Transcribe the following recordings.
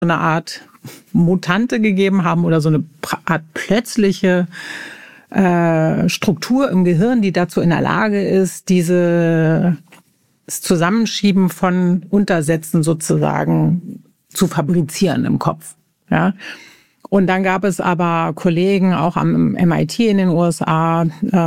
eine Art Mutante gegeben haben oder so eine Art plötzliche Struktur im Gehirn, die dazu in der Lage ist, das Zusammenschieben von Untersätzen sozusagen zu fabrizieren im Kopf. Ja. Und dann gab es aber Kollegen auch am MIT in den USA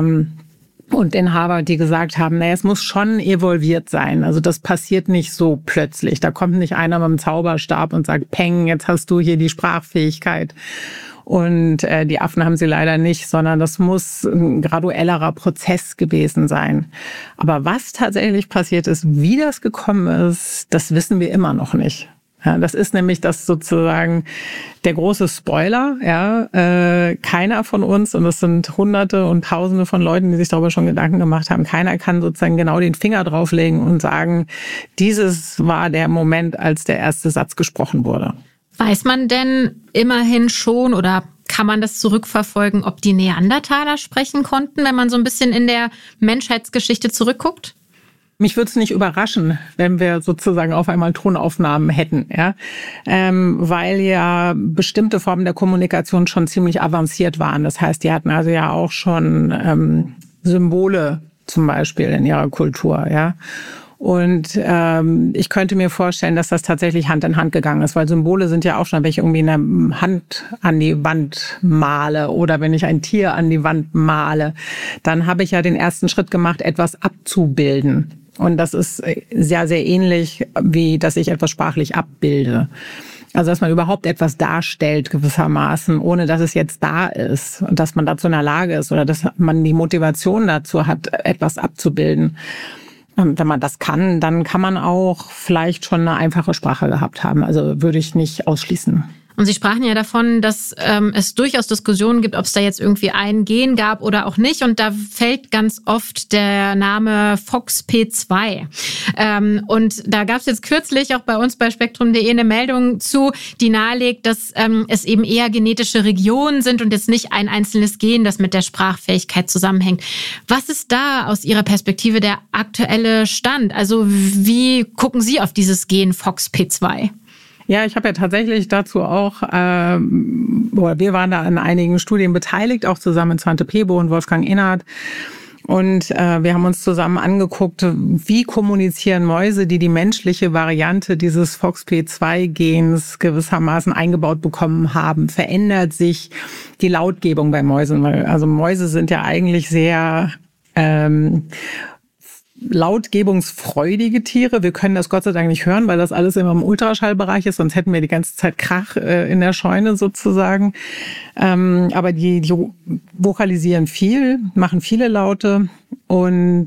und in Harvard, die gesagt haben, naja, es muss schon evolviert sein. Also das passiert nicht so plötzlich. Da kommt nicht einer mit dem Zauberstab und sagt, Peng, jetzt hast du hier die Sprachfähigkeit. Und die Affen haben sie leider nicht, sondern das muss ein graduellerer Prozess gewesen sein. Aber was tatsächlich passiert ist, wie das gekommen ist, das wissen wir immer noch nicht. Ja, das ist nämlich das sozusagen der große Spoiler. Ja, keiner von uns, und es sind Hunderte und Tausende von Leuten, die sich darüber schon Gedanken gemacht haben, keiner kann sozusagen genau den Finger drauflegen und sagen, dieses war der Moment, als der erste Satz gesprochen wurde. Weiß man denn immerhin schon oder kann man das zurückverfolgen, ob die Neandertaler sprechen konnten, wenn man so ein bisschen in der Menschheitsgeschichte zurückguckt? Mich würde es nicht überraschen, wenn wir sozusagen auf einmal Tonaufnahmen hätten, ja, weil ja bestimmte Formen der Kommunikation schon ziemlich avanciert waren. Das heißt, die hatten also ja auch schon Symbole zum Beispiel in ihrer Kultur, ja. Und ich könnte mir vorstellen, dass das tatsächlich Hand in Hand gegangen ist, weil Symbole sind ja auch schon, wenn ich irgendwie eine Hand an die Wand male oder wenn ich ein Tier an die Wand male, dann habe ich ja den ersten Schritt gemacht, etwas abzubilden. Und das ist sehr, sehr ähnlich, wie dass ich etwas sprachlich abbilde. Also dass man überhaupt etwas darstellt gewissermaßen, ohne dass es jetzt da ist und dass man dazu in der Lage ist oder dass man die Motivation dazu hat, etwas abzubilden. Wenn man das kann, dann kann man auch vielleicht schon eine einfache Sprache gehabt haben. Also würde ich nicht ausschließen. Und Sie sprachen ja davon, dass es durchaus Diskussionen gibt, ob es da jetzt irgendwie ein Gen gab oder auch nicht. Und da fällt ganz oft der Name FOXP2. Und da gab es jetzt kürzlich auch bei uns bei spektrum.de eine Meldung zu, die nahelegt, dass es eben eher genetische Regionen sind und jetzt nicht ein einzelnes Gen, das mit der Sprachfähigkeit zusammenhängt. Was ist da aus Ihrer Perspektive der aktuelle Stand? Also wie gucken Sie auf dieses Gen FOXP2? Ja, ich habe ja tatsächlich dazu auch, wir waren da an einigen Studien beteiligt, auch zusammen mit Svante Pääbo und Wolfgang Innert. Und wir haben uns zusammen angeguckt, wie kommunizieren Mäuse, die die menschliche Variante dieses FOXP2-Gens gewissermaßen eingebaut bekommen haben. Verändert sich die Lautgebung bei Mäusen? Weil also Mäuse sind ja eigentlich sehr lautgebungsfreudige Tiere. Wir können das Gott sei Dank nicht hören, weil das alles immer im Ultraschallbereich ist, sonst hätten wir die ganze Zeit Krach in der Scheune sozusagen. Aber die vokalisieren viel, machen viele Laute und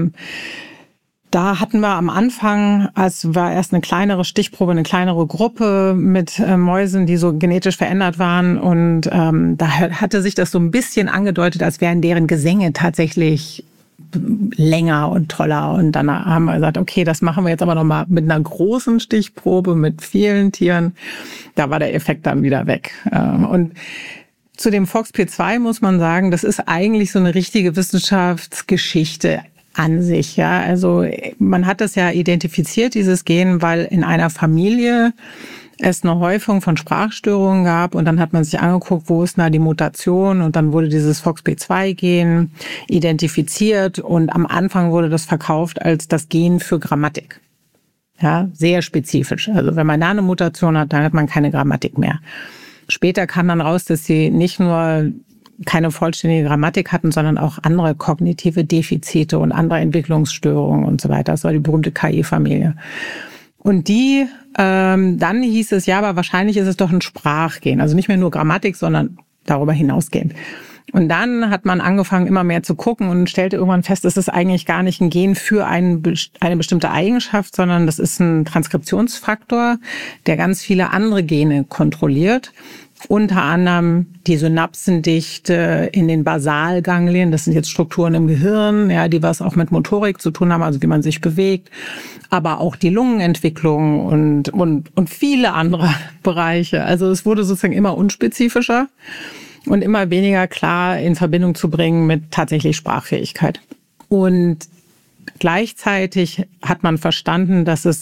da hatten wir am Anfang, als war erst eine kleinere Stichprobe, eine kleinere Gruppe mit Mäusen, die so genetisch verändert waren. Und da hatte sich das so ein bisschen angedeutet, als wären deren Gesänge tatsächlich länger und toller. Und dann haben wir gesagt, okay, das machen wir jetzt aber nochmal mit einer großen Stichprobe, mit vielen Tieren. Da war der Effekt dann wieder weg. Und zu dem FOXP2 muss man sagen, das ist eigentlich so eine richtige Wissenschaftsgeschichte an sich. Ja, also man hat das ja identifiziert, dieses Gen, weil in einer Familie es eine Häufung von Sprachstörungen gab und dann hat man sich angeguckt, wo ist da die Mutation und dann wurde dieses FOXP2-Gen identifiziert und am Anfang wurde das verkauft als das Gen für Grammatik. Ja, sehr spezifisch. Also wenn man da eine Mutation hat, dann hat man keine Grammatik mehr. Später kam dann raus, dass sie nicht nur keine vollständige Grammatik hatten, sondern auch andere kognitive Defizite und andere Entwicklungsstörungen und so weiter. Das war die berühmte KI-Familie. Und dann hieß es, ja, aber wahrscheinlich ist es doch ein Sprachgen. Also nicht mehr nur Grammatik, sondern darüber hinausgehend. Und dann hat man angefangen, immer mehr zu gucken und stellte irgendwann fest, es ist eigentlich gar nicht ein Gen für eine bestimmte Eigenschaft, sondern das ist ein Transkriptionsfaktor, der ganz viele andere Gene kontrolliert. Unter anderem die Synapsendichte in den Basalganglien, das sind jetzt Strukturen im Gehirn, ja, die was auch mit Motorik zu tun haben, also wie man sich bewegt, aber auch die Lungenentwicklung und viele andere Bereiche. Also es wurde sozusagen immer unspezifischer und immer weniger klar in Verbindung zu bringen mit tatsächlich Sprachfähigkeit. Und gleichzeitig hat man verstanden, dass es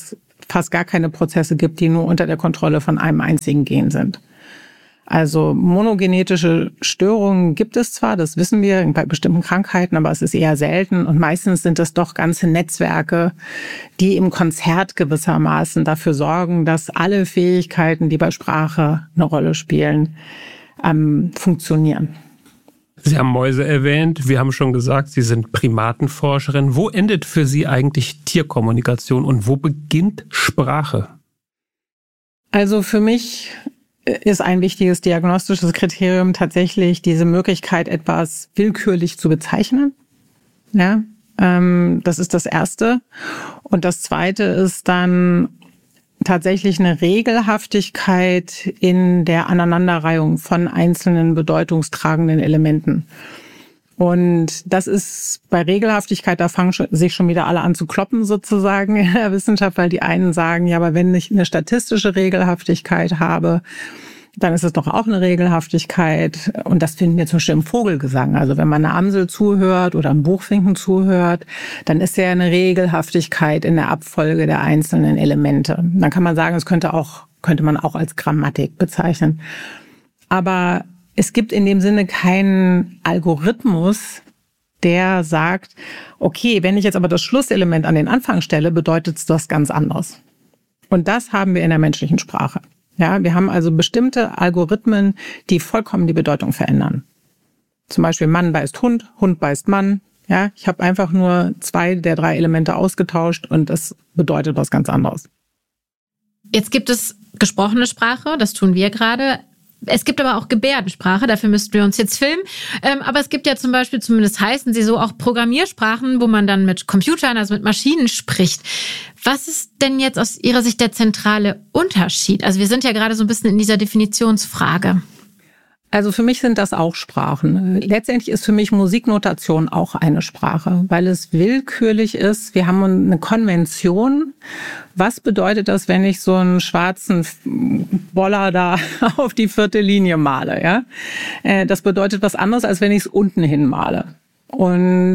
fast gar keine Prozesse gibt, die nur unter der Kontrolle von einem einzigen Gen sind. Also monogenetische Störungen gibt es zwar, das wissen wir bei bestimmten Krankheiten, aber es ist eher selten und meistens sind es doch ganze Netzwerke, die im Konzert gewissermaßen dafür sorgen, dass alle Fähigkeiten, die bei Sprache eine Rolle spielen, funktionieren. Sie haben Mäuse erwähnt, wir haben schon gesagt, Sie sind Primatenforscherin. Wo endet für Sie eigentlich Tierkommunikation und wo beginnt Sprache? Also für mich ist ein wichtiges diagnostisches Kriterium tatsächlich diese Möglichkeit, etwas willkürlich zu bezeichnen. Ja, das ist das Erste. Und das Zweite ist dann tatsächlich eine Regelhaftigkeit in der Aneinanderreihung von einzelnen bedeutungstragenden Elementen. Und das ist bei Regelhaftigkeit, da fangen sich schon wieder alle an zu kloppen sozusagen in der Wissenschaft, weil die einen sagen, ja, aber wenn ich eine statistische Regelhaftigkeit habe, dann ist es doch auch eine Regelhaftigkeit. Und das finden wir zum Beispiel im Vogelgesang. Also wenn man einer Amsel zuhört oder einem Buchfinken zuhört, dann ist ja eine Regelhaftigkeit in der Abfolge der einzelnen Elemente. Dann kann man sagen, es könnte man auch als Grammatik bezeichnen. Aber es gibt in dem Sinne keinen Algorithmus, der sagt, okay, wenn ich jetzt aber das Schlusselement an den Anfang stelle, bedeutet es was ganz anderes. Und das haben wir in der menschlichen Sprache. Ja, wir haben also bestimmte Algorithmen, die vollkommen die Bedeutung verändern. Zum Beispiel Mann beißt Hund, Hund beißt Mann. Ja, ich habe einfach nur 2 der 3 Elemente ausgetauscht und das bedeutet was ganz anderes. Jetzt gibt es gesprochene Sprache, das tun wir gerade. Es gibt aber auch Gebärdensprache, dafür müssten wir uns jetzt filmen. Aber es gibt ja zum Beispiel, zumindest heißen sie so, auch Programmiersprachen, wo man dann mit Computern, also mit Maschinen spricht. Was ist denn jetzt aus Ihrer Sicht der zentrale Unterschied? Also wir sind ja gerade so ein bisschen in dieser Definitionsfrage. Also für mich sind das auch Sprachen. Letztendlich ist für mich Musiknotation auch eine Sprache, weil es willkürlich ist. Wir haben eine Konvention. Was bedeutet das, wenn ich so einen schwarzen Boller da auf die 4. Linie male? Ja? Das bedeutet was anderes, als wenn ich es unten hin male. Und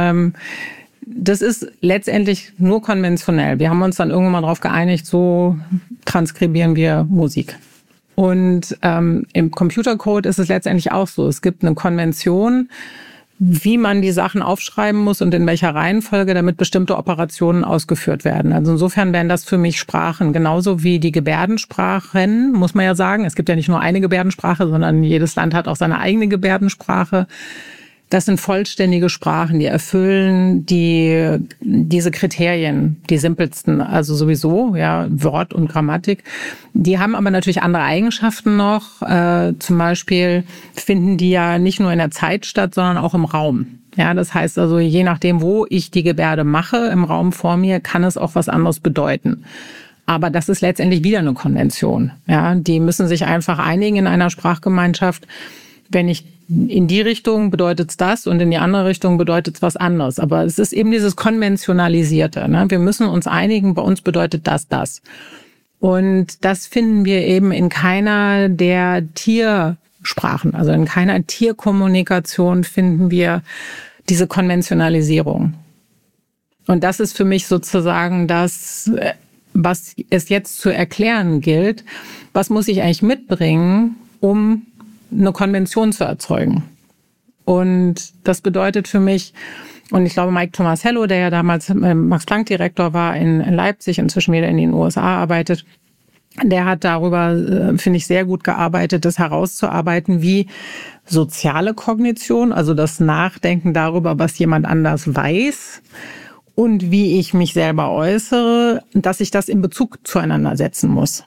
das ist letztendlich nur konventionell. Wir haben uns dann irgendwann mal darauf geeinigt, so transkribieren wir Musik. Und im Computercode ist es letztendlich auch so. Es gibt eine Konvention, wie man die Sachen aufschreiben muss und in welcher Reihenfolge, damit bestimmte Operationen ausgeführt werden. Also insofern wären das für mich Sprachen, genauso wie die Gebärdensprachen, muss man ja sagen. Es gibt ja nicht nur eine Gebärdensprache, sondern jedes Land hat auch seine eigene Gebärdensprache. Das sind vollständige Sprachen, die erfüllen diese Kriterien, die simpelsten, also sowieso, ja, Wort und Grammatik. Die haben aber natürlich andere Eigenschaften noch. Zum Beispiel finden die ja nicht nur in der Zeit statt, sondern auch im Raum. Ja, das heißt also, je nachdem, wo ich die Gebärde mache im Raum vor mir, kann es auch was anderes bedeuten. Aber das ist letztendlich wieder eine Konvention. Ja, die müssen sich einfach einigen in einer Sprachgemeinschaft. Wenn ich in die Richtung bedeutet es das und in die andere Richtung bedeutet es was anderes. Aber es ist eben dieses Konventionalisierte. Ne? Wir müssen uns einigen, bei uns bedeutet das. Und das finden wir eben in keiner der Tiersprachen, also in keiner Tierkommunikation finden wir diese Konventionalisierung. Und das ist für mich sozusagen das, was es jetzt zu erklären gilt. Was muss ich eigentlich mitbringen, um eine Konvention zu erzeugen? Und das bedeutet für mich, und ich glaube, Mike Tomasello, der ja damals Max-Planck-Direktor war in Leipzig, inzwischen wieder in den USA arbeitet, der hat darüber, finde ich, sehr gut gearbeitet, das herauszuarbeiten, wie soziale Kognition, also das Nachdenken darüber, was jemand anders weiß und wie ich mich selber äußere, dass ich das in Bezug zueinander setzen muss.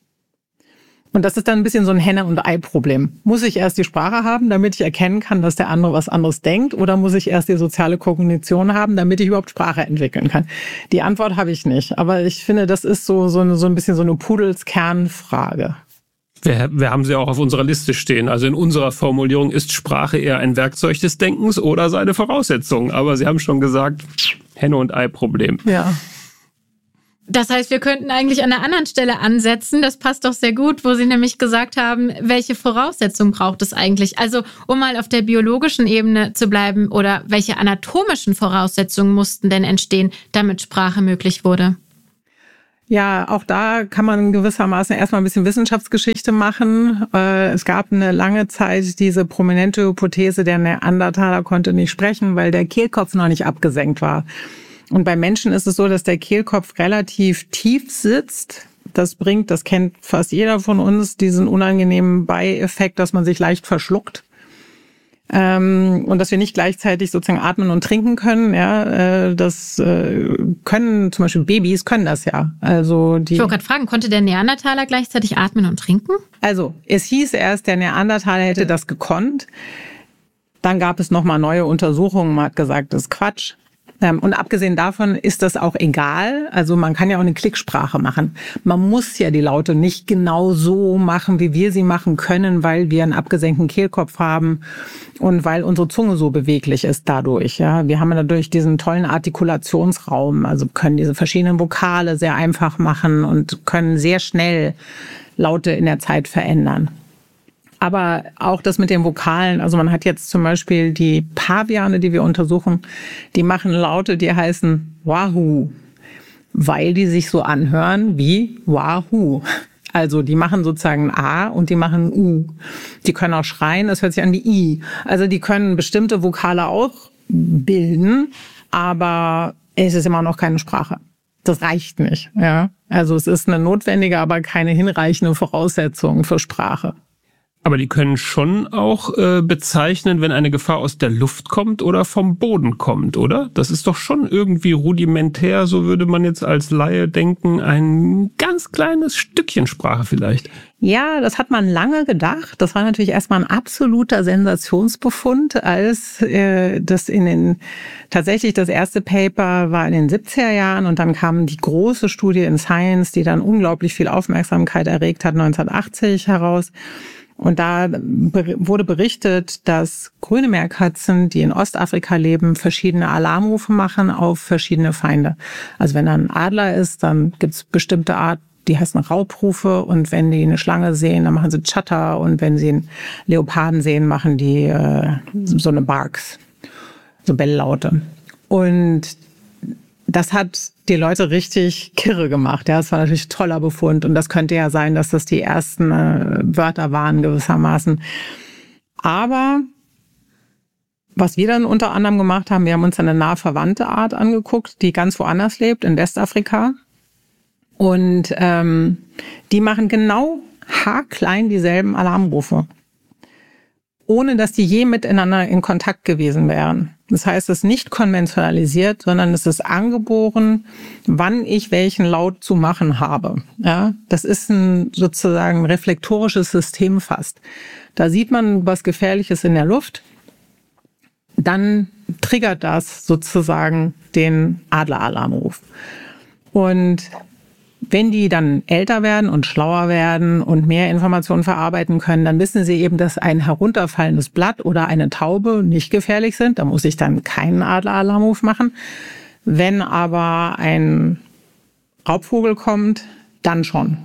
Und das ist dann ein bisschen so ein Henne- und Ei-Problem. Muss ich erst die Sprache haben, damit ich erkennen kann, dass der andere was anderes denkt? Oder muss ich erst die soziale Kognition haben, damit ich überhaupt Sprache entwickeln kann? Die Antwort habe ich nicht. Aber ich finde, das ist so ein bisschen so eine Pudelskernfrage. Wir haben sie auch auf unserer Liste stehen. Also in unserer Formulierung ist Sprache eher ein Werkzeug des Denkens oder seine Voraussetzung. Aber Sie haben schon gesagt, Henne- und Ei-Problem. Ja. Das heißt, wir könnten eigentlich an einer anderen Stelle ansetzen. Das passt doch sehr gut, wo Sie nämlich gesagt haben, welche Voraussetzungen braucht es eigentlich? Also, um mal auf der biologischen Ebene zu bleiben, oder welche anatomischen Voraussetzungen mussten denn entstehen, damit Sprache möglich wurde? Ja, auch da kann man gewissermaßen erstmal ein bisschen Wissenschaftsgeschichte machen. Es gab eine lange Zeit diese prominente Hypothese, der Neandertaler konnte nicht sprechen, weil der Kehlkopf noch nicht abgesenkt war. Und bei Menschen ist es so, dass der Kehlkopf relativ tief sitzt. Das kennt fast jeder von uns, diesen unangenehmen Beieffekt, dass man sich leicht verschluckt. Und dass wir nicht gleichzeitig sozusagen atmen und trinken können, ja, das können zum Beispiel Babys können das ja. Also ich wollte gerade fragen, konnte der Neandertaler gleichzeitig atmen und trinken? Also es hieß erst, der Neandertaler hätte das gekonnt. Dann gab es nochmal neue Untersuchungen, man hat gesagt, das ist Quatsch. Und abgesehen davon ist das auch egal. Also man kann ja auch eine Klicksprache machen. Man muss ja die Laute nicht genau so machen, wie wir sie machen können, weil wir einen abgesenkten Kehlkopf haben und weil unsere Zunge so beweglich ist dadurch. Ja, wir haben dadurch diesen tollen Artikulationsraum, also können diese verschiedenen Vokale sehr einfach machen und können sehr schnell Laute in der Zeit verändern. Aber auch das mit den Vokalen, also man hat jetzt zum Beispiel die Paviane, die wir untersuchen, die machen Laute, die heißen Wahoo, weil die sich so anhören wie Wahoo. Also die machen sozusagen A und die machen U. Die können auch schreien, das hört sich an wie I. Also die können bestimmte Vokale auch bilden, aber es ist immer noch keine Sprache. Das reicht nicht. Ja? Also es ist eine notwendige, aber keine hinreichende Voraussetzung für Sprache. Aber die können schon auch bezeichnen, wenn eine Gefahr aus der Luft kommt oder vom Boden kommt, oder? Das ist doch schon irgendwie rudimentär, so würde man jetzt als Laie denken, ein ganz kleines Stückchen Sprache vielleicht. Ja, das hat man lange gedacht. Das war natürlich erstmal ein absoluter Sensationsbefund, als tatsächlich das erste Paper war in den 70er Jahren und dann kam die große Studie in Science, die dann unglaublich viel Aufmerksamkeit erregt hat, 1980 heraus. Und da wurde berichtet, dass grüne Meerkatzen, die in Ostafrika leben, verschiedene Alarmrufe machen auf verschiedene Feinde. Also wenn da ein Adler ist, dann gibt's bestimmte Art, die heißen Raubrufe. Und wenn die eine Schlange sehen, dann machen sie Chatter. Und wenn sie einen Leoparden sehen, machen die so eine Barks, so Belllaute. Und das hat die Leute richtig kirre gemacht. Ja, das war natürlich ein toller Befund. Und das könnte ja sein, dass das die ersten Wörter waren gewissermaßen. Aber was wir dann unter anderem gemacht haben, wir haben uns eine nah verwandte Art angeguckt, die ganz woanders lebt, in Westafrika. Und die machen genau haarklein dieselben Alarmrufe, ohne dass die je miteinander in Kontakt gewesen wären. Das heißt, es ist nicht konventionalisiert, sondern es ist angeboren, wann ich welchen Laut zu machen habe. Ja, das ist sozusagen ein reflektorisches System fast. Da sieht man was Gefährliches in der Luft, dann triggert das sozusagen den Adleralarmruf. Und wenn die dann älter werden und schlauer werden und mehr Informationen verarbeiten können, dann wissen sie eben, dass ein herunterfallendes Blatt oder eine Taube nicht gefährlich sind. Da muss ich dann keinen Adleralarmruf machen. Wenn aber ein Raubvogel kommt, dann schon.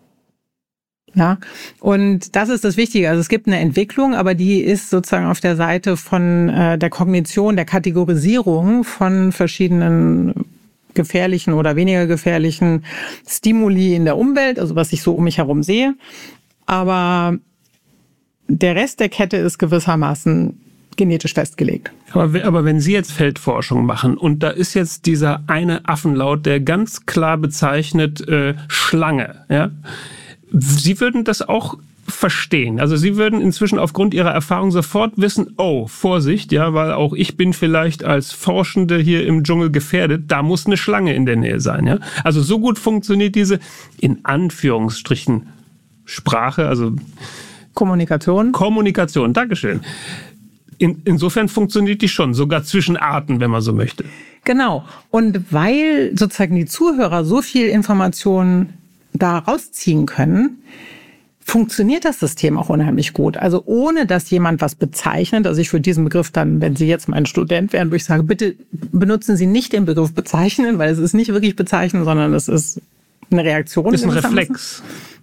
Ja, und das ist das Wichtige. Also es gibt eine Entwicklung, aber die ist sozusagen auf der Seite von der Kognition, der Kategorisierung von verschiedenen gefährlichen oder weniger gefährlichen Stimuli in der Umwelt, also was ich so um mich herum sehe. Aber der Rest der Kette ist gewissermaßen genetisch festgelegt. Aber wenn Sie jetzt Feldforschung machen und da ist jetzt dieser eine Affenlaut, der ganz klar bezeichnet Schlange, ja? Sie würden das auch verstehen. Also Sie würden inzwischen aufgrund Ihrer Erfahrung sofort wissen, oh, Vorsicht, ja, weil auch ich bin vielleicht als Forschende hier im Dschungel gefährdet, da muss eine Schlange in der Nähe sein, ja. Also so gut funktioniert diese, in Anführungsstrichen, Sprache, also Kommunikation, Dankeschön. Insofern funktioniert die schon, sogar zwischen Arten, wenn man so möchte. Genau. Und weil sozusagen die Zuhörer so viel Informationen da rausziehen können, funktioniert das System auch unheimlich gut. Also ohne, dass jemand was bezeichnet. Also ich würde diesen Begriff dann, wenn Sie jetzt mein Student wären, wo ich sage, bitte benutzen Sie nicht den Begriff bezeichnen, weil es ist nicht wirklich bezeichnen, sondern es ist eine Reaktion. Das ist ein Reflex.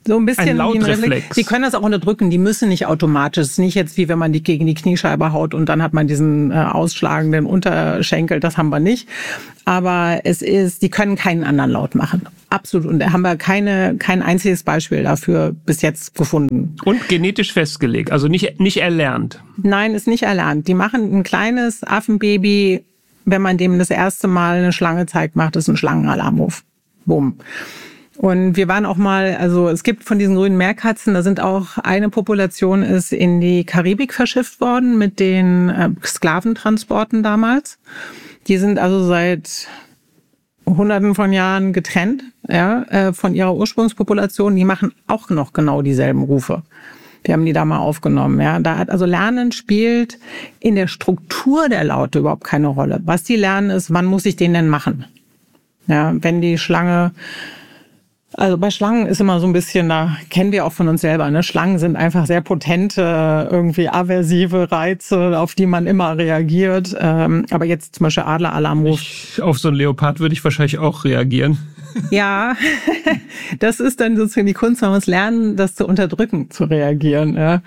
So ein bisschen ein Lautreflex. Die können das auch unterdrücken, die müssen nicht automatisch. Es ist nicht jetzt wie wenn man die gegen die Kniescheibe haut und dann hat man diesen ausschlagenden Unterschenkel, das haben wir nicht. Aber die können keinen anderen Laut machen. Absolut. Und da haben wir kein einziges Beispiel dafür bis jetzt gefunden. Und genetisch festgelegt, also nicht erlernt. Nein, ist nicht erlernt. Die machen ein kleines Affenbaby, wenn man dem das erste Mal eine Schlange zeigt, macht es einen Schlangenalarmruf. Bumm. Und wir waren auch mal, also es gibt von diesen grünen Meerkatzen, da sind auch eine Population ist in die Karibik verschifft worden mit den Sklaventransporten damals. Die sind also seit Hunderten von Jahren getrennt, von ihrer Ursprungspopulation. Die machen auch noch genau dieselben Rufe. Wir haben die da mal aufgenommen. Ja. Da hat also Lernen spielt in der Struktur der Laute überhaupt keine Rolle. Was die lernen ist, wann muss ich den denn machen? Ja, wenn die Schlange, also bei Schlangen ist immer so ein bisschen, da kennen wir auch von uns selber, ne? Schlangen sind einfach sehr potente, irgendwie aversive Reize, auf die man immer reagiert. Aber jetzt zum Beispiel Adleralarmruf. Auf so einen Leopard würde ich wahrscheinlich auch reagieren. Ja, das ist dann sozusagen die Kunst, man muss lernen, das zu unterdrücken, zu reagieren. Ja.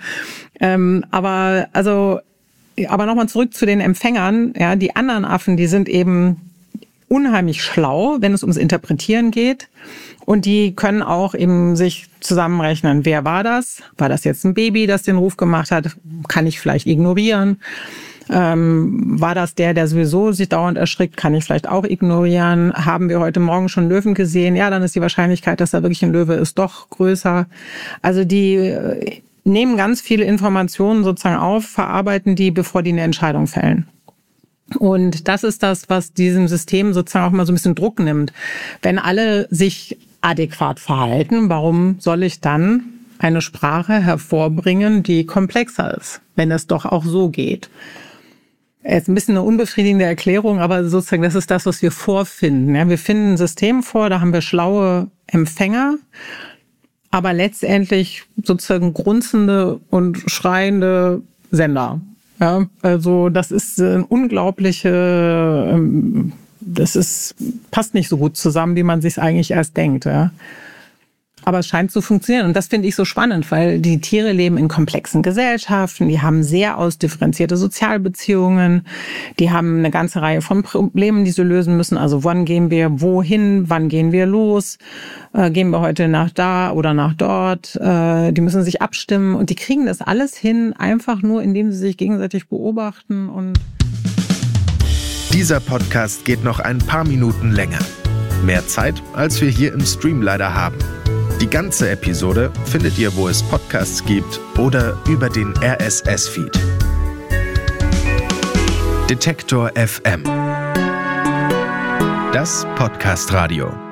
Aber nochmal zurück zu den Empfängern. Ja, die anderen Affen, die sind eben unheimlich schlau, wenn es ums Interpretieren geht. Und die können auch eben sich zusammenrechnen, wer war das? War das jetzt ein Baby, das den Ruf gemacht hat? Kann ich vielleicht ignorieren? War das der sowieso sich dauernd erschrickt? Kann ich vielleicht auch ignorieren? Haben wir heute Morgen schon Löwen gesehen? Ja, dann ist die Wahrscheinlichkeit, dass da wirklich ein Löwe ist, doch größer. Also die nehmen ganz viele Informationen sozusagen auf, verarbeiten die, bevor die eine Entscheidung fällen. Und das ist das, was diesem System sozusagen auch mal so ein bisschen Druck nimmt. Wenn alle sich adäquat verhalten, warum soll ich dann eine Sprache hervorbringen, die komplexer ist, wenn es doch auch so geht? Jetzt ein bisschen eine unbefriedigende Erklärung, aber sozusagen das ist das, was wir vorfinden. Ja, wir finden ein System vor, da haben wir schlaue Empfänger, aber letztendlich sozusagen grunzende und schreiende Sender. Ja, also das ist ein passt nicht so gut zusammen, wie man sich eigentlich erst denkt. Ja. Aber es scheint zu funktionieren. Und das finde ich so spannend, weil die Tiere leben in komplexen Gesellschaften, die haben sehr ausdifferenzierte Sozialbeziehungen, die haben eine ganze Reihe von Problemen, die sie lösen müssen. Also wann gehen wir wohin, wann gehen wir los, gehen wir heute nach da oder nach dort. Die müssen sich abstimmen und die kriegen das alles hin, einfach nur, indem sie sich gegenseitig beobachten. Und dieser Podcast geht noch ein paar Minuten länger. Mehr Zeit, als wir hier im Stream leider haben. Die ganze Episode findet ihr, wo es Podcasts gibt oder über den RSS-Feed. Detektor FM. Das Podcast-Radio.